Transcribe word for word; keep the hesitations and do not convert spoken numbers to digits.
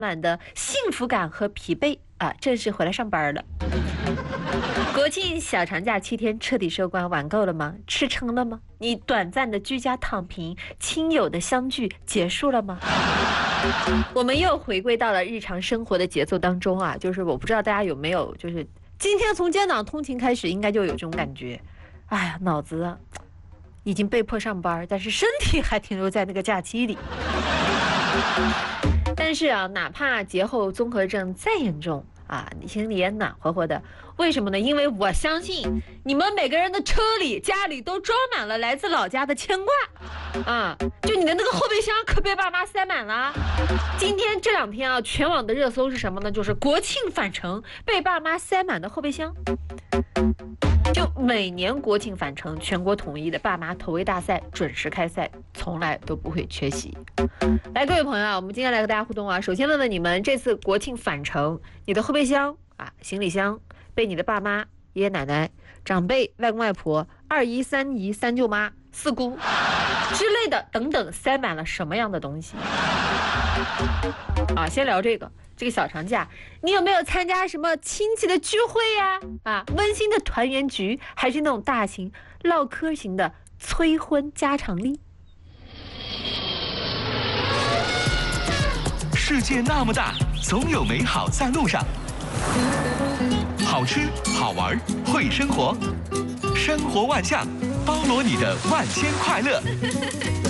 满的幸福感和疲惫啊，正式回来上班了。国庆小长假七天彻底收官，玩够了吗？吃撑了吗？你短暂的居家躺平，亲友的相聚结束了吗？我们又回归到了日常生活的节奏当中啊，就是我不知道大家有没有，就是今天从建党通勤开始，应该就有这种感觉。哎呀，脑子啊已经被迫上班，但是身体还停留在那个假期里。但是啊，哪怕节后综合症再严重啊，你心里也暖和和的。为什么呢？因为我相信你们每个人的车里、家里都装满了来自老家的牵挂啊！就你的那个后备箱可被爸妈塞满了。今天这两天啊，全网的热搜是什么呢？就是国庆返程被爸妈塞满的后备箱。就每年国庆返程，全国统一的爸妈投喂大赛准时开赛，从来都不会缺席。来，各位朋友啊，我们今天来和大家互动啊。首先问问你们，这次国庆返程，你的后备箱啊、行李箱被你的爸妈、爷爷奶奶、长辈、外公外婆、二姨、三姨、三舅妈、四姑之类的等等塞满了什么样的东西？啊，先聊这个。这个小长假，你有没有参加什么亲戚的聚会呀？啊，温馨的团圆局，还是那种大型唠嗑型的催婚家常例？ 世界那么大，总有美好在路上。好吃、好玩、会生活，生活万象，包罗你的万千快乐。